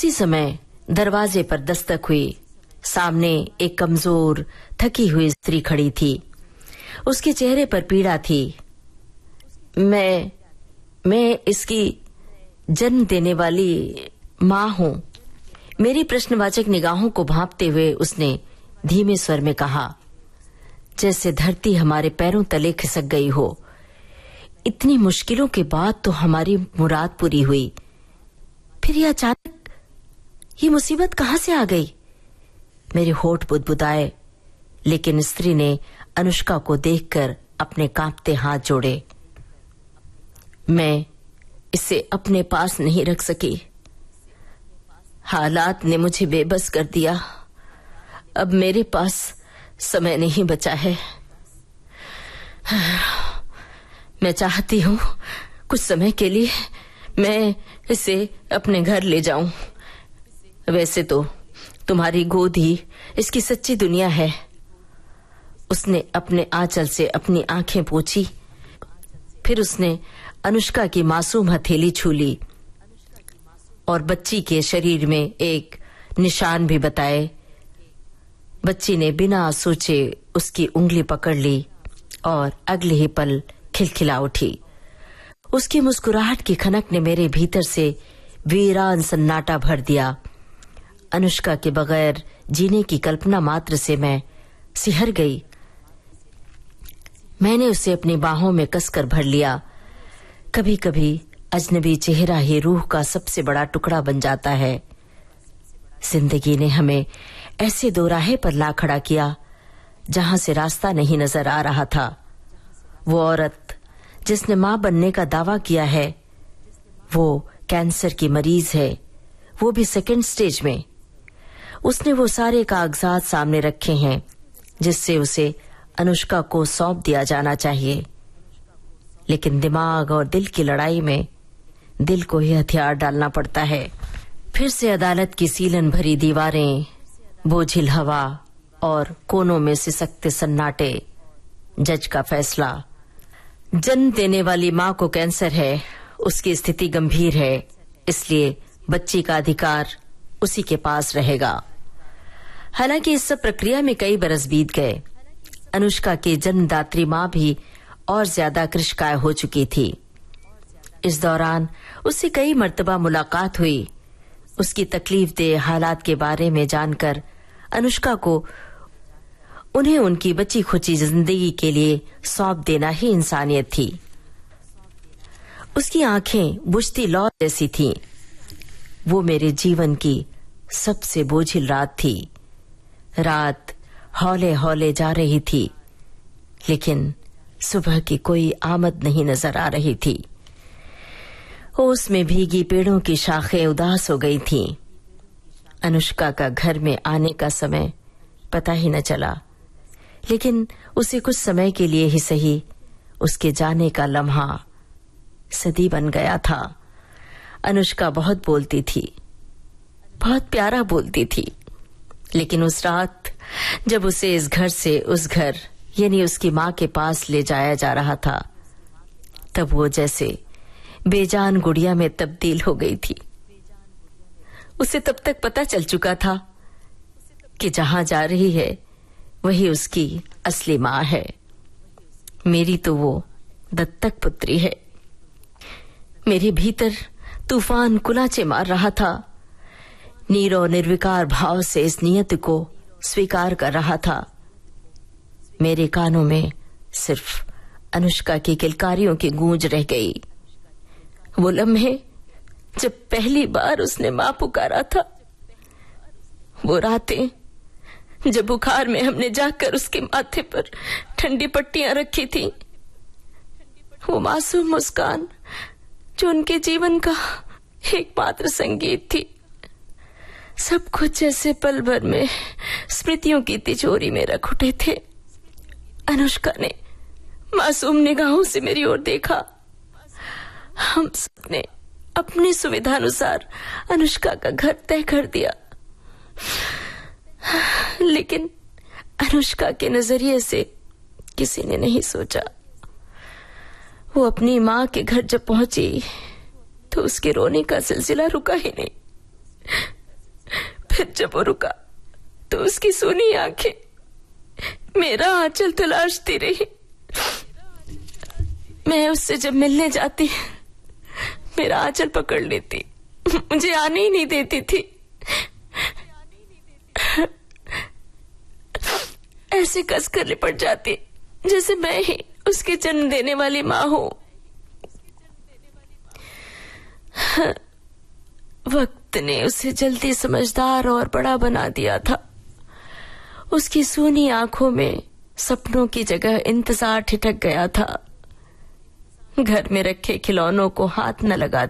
उसी समय दरवाजे पर दस्तक हुई। सामने एक कमजोर, थकी हुई स्त्री खड़ी थी। उसके चेहरे पर पीड़ा थी। मैं इसकी जन्म देने वाली माँ हूँ। मेरी प्रश्नवाचक निगाहों को भांपते हुए उसने धीमे स्वर में कहा, जैसे धरती हमारे पैरों तले खिसक गई हो। इतनी मुश्किलों के बाद तो हमारी मुराद पूरी हुई, फिर ये अचानक ये मुसीबत कहाँ से आ गई? मेरे होठ बुदबुदाए, लेकिन स्त्री ने अनुष्का को देखकर अपने कांपते हाथ जोड़े। मैं इसे अपने पास नहीं रख सकी। हालात ने मुझे बेबस कर दिया। अब मेरे पास समय नहीं बचा है। मैं चाहती हूँ कुछ समय के लिए मैं इसे अपने घर ले जाऊं। वैसे तो तुम्हारी गोद ही इसकी सच्ची दुनिया है। उसने अपने आंचल से अपनी आंखें पोंछी, फिर उसने अनुष्का की मासूम हथेली छू ली और बच्ची के शरीर में एक निशान भी बताए। बच्ची ने बिना सोचे उसकी उंगली पकड़ ली और अगले ही पल खिलखिला उठी। उसकी मुस्कुराहट की खनक ने मेरे भीतर से वीरान सन्नाटा भर दिया। अनुष्का के बगैर जीने की कल्पना मात्र से मैं सिहर गई। मैंने उसे अपनी बाहों में कसकर भर लिया। कभी कभी अजनबी चेहरा ही रूह का सबसे बड़ा टुकड़ा बन जाता है। जिंदगी ने हमें ऐसे दोराहे पर ला खड़ा किया जहां से रास्ता नहीं नजर आ रहा था। वो औरत जिसने मां बनने का दावा किया है, वो कैंसर की मरीज है, वो भी सेकंड स्टेज में। उसने वो सारे कागजात सामने रखे हैं जिससे उसे अनुष्का को सौंप दिया जाना चाहिए, लेकिन दिमाग और दिल की लड़ाई में दिल को ही हथियार डालना पड़ता है। फिर से अदालत की सीलन भरी दीवारें, बोझिल हवा और कोनों में सिसकते सन्नाटे। जज का फैसला। जन्म देने वाली मां को कैंसर है, उसकी स्थिति गंभीर है, इसलिए बच्ची का अधिकार उसी के पास रहेगा। हालांकि इस सब प्रक्रिया में कई बरस बीत गए। अनुष्का की जन्मदात्री मां भी और ज्यादा कृशकाय हो चुकी थी। इस दौरान उससे कई मर्तबा मुलाकात हुई। उसकी तकलीफदेह हालात के बारे में जानकर अनुष्का को उन्हें उनकी बची खुची जिंदगी के लिए सौंप देना ही इंसानियत थी। उसकी आंखें बुझती लौ जैसी थीं। वो मेरे जीवन की सबसे बोझिल रात थी। रात हौले हौले जा रही थी, लेकिन सुबह की कोई आमद नहीं नजर आ रही थी। ओस में भीगी पेड़ों की शाखें उदास हो गई थीं। अनुष्का का घर में आने का समय पता ही न चला, लेकिन उसे कुछ समय के लिए ही सही उसके जाने का लम्हा सदी बन गया था। अनुष्का बहुत बोलती थी, बहुत प्यारा बोलती थी, लेकिन उस रात जब उसे इस घर से उस घर यानी उसकी मां के पास ले जाया जा रहा था, तब वो जैसे बेजान गुड़िया में तब्दील हो गई थी। उसे तब तक पता चल चुका था कि जहां जा रही है वही उसकी असली मां है। मेरी तो वो दत्तक पुत्री है। मेरे भीतर तूफान कुलाचे मार रहा था। नीरो निर्विकार भाव से इस नियत को स्वीकार कर रहा था। मेरे कानों में सिर्फ अनुष्का की किलकारियों की गूंज रह गई। वो लम्हे जब पहली बार उसने मां पुकारा था, वो रातें जब बुखार में हमने जाकर उसके माथे पर ठंडी पट्टियां रखी थी, वो मासूम मुस्कान जो उनके जीवन का एकमात्र संगीत थी। सब कुछ जैसे पल भर में स्मृतियों की तिजोरी में रख उठे थे। अनुष्का ने मासूम निगाहों से मेरी ओर देखा। हम सबने अपनी सुविधानुसार अनुष्का का घर तय कर दिया, लेकिन अनुष्का के नजरिए से किसी ने नहीं सोचा। वो अपनी मां के घर जब पहुंची तो उसके रोने का सिलसिला रुका ही नहीं। जब वो रुका तो उसकी सूनी आंखें मेरा आंचल तलाशती रही। मैं उससे जब मिलने जाती मेरा आंचल पकड़ लेती, मुझे आने ही नहीं देती थी। ऐसे कसकर लिपट जाती जैसे मैं ही उसके जन्म देने वाली माँ हूं। वक्त ने उसे जल्दी समझदार और बड़ा बना दिया था। उसकी सूनी आंखों में सपनों की जगह इंतजार ठिठक गया था। घर में रखे खिलौनों को हाथ न लगा